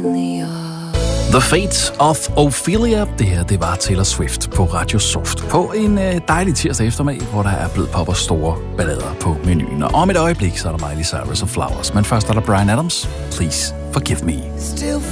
The Fate of Ophelia. Det her, det var Taylor Swift på Radio Soft på en dejlig tirsdag eftermiddag, hvor der er blevet pop og store ballader på menuen. Og om et øjeblik, så er der Miley Cyrus og Flowers. Men først er der Bryan Adams. Please forgive me. Still